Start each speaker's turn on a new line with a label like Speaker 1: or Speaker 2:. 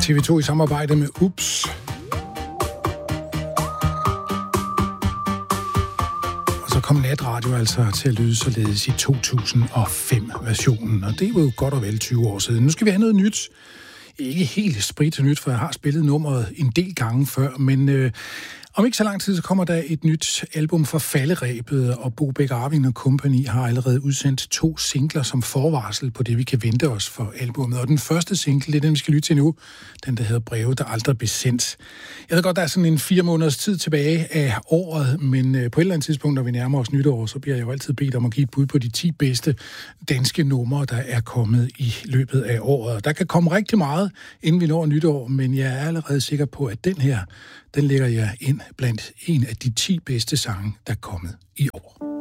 Speaker 1: TV2 i samarbejde med UPS. Og så kom natradio altså til at lyde således i 2005-versionen, og det var jo godt og vel 20 år siden. Nu skal vi have noget nyt. Ikke helt spritnyt, for jeg har spillet nummeret en del gange før, men om ikke så lang tid, så kommer der et nyt album fra Falderebet, og Bo Bæk Arving og Company har allerede udsendt 2 singler som forvarsel på det, vi kan vente os for albummet. Og den første single, det er den, vi skal lytte til nu, den der hedder Breve, der aldrig blev sendt. Jeg ved godt, der er sådan en 4 måneders tid tilbage af året, men på et eller andet tidspunkt, når vi nærmer os nytår, så bliver jeg jo altid bedt om at give et bud på de 10 bedste danske numre, der er kommet i løbet af året. Der kan komme rigtig meget, inden vi når nytår, men jeg er allerede sikker på, at den her, den lægger jeg ind blandt en af de 10 bedste sange, der er kommet i år.